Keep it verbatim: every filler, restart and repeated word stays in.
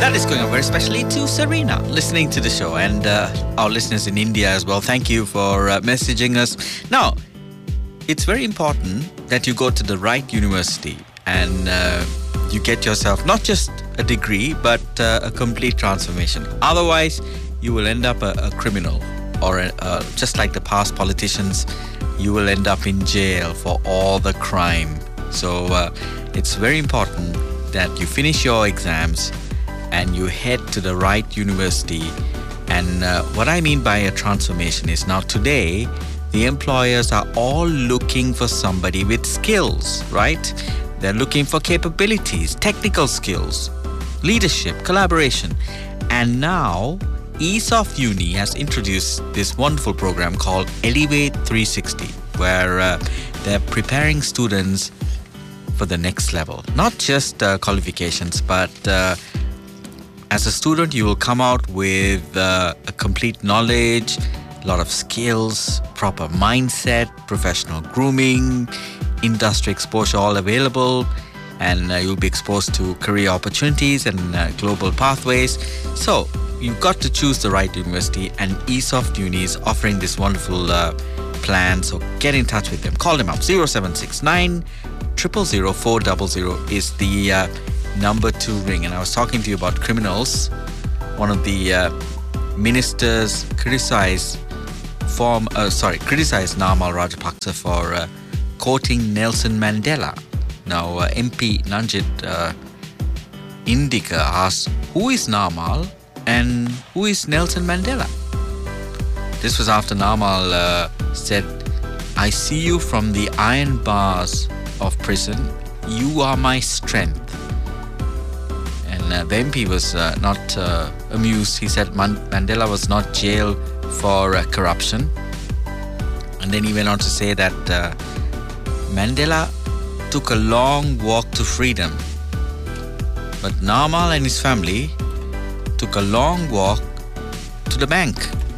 That is going on very especially to Serena listening to the show, and uh, our listeners in India as well. Thank you for uh, messaging us. Now, it's very important that you go to the right university and uh, you get yourself not just a degree, but uh, a complete transformation. Otherwise, you will end up a, a criminal, or a, uh, just like the past politicians, you will end up in jail for all the crime. So uh, it's very important that you finish your exams and you head to the right university. And uh, what I mean by a transformation is, now today, the employers are all looking for somebody with skills, right? They're looking for capabilities, technical skills, leadership, collaboration. And now, ESOF Uni has introduced this wonderful program called Elevate three sixty, where uh, they're preparing students for the next level. Not just uh, qualifications, but uh, as a student, you will come out with uh, a complete knowledge, a lot of skills, proper mindset, professional grooming, industry exposure all available, and uh, you'll be exposed to career opportunities and uh, global pathways. So you've got to choose the right university, and ESOF Uni is offering this wonderful uh, plan. So get in touch with them. Call them up. zero seven six nine, zero zero zero, four zero zero is the uh, number to ring. And I was talking to you about criminals. One of the uh, ministers criticized form, uh, sorry, criticized Namal Rajapaksa for uh, quoting Nelson Mandela. Now, uh, M P Nanjit uh, Indika asked, who is Namal and who is Nelson Mandela? This was after Namal uh, said, I see you from the iron bars of prison. You are my strength. And uh, the M P was uh, not uh, amused. He said Man- Mandela was not jailed for uh, corruption. And then he went on to say that uh, Mandela took a long walk to freedom, but Namal and his family took a long walk to the bank.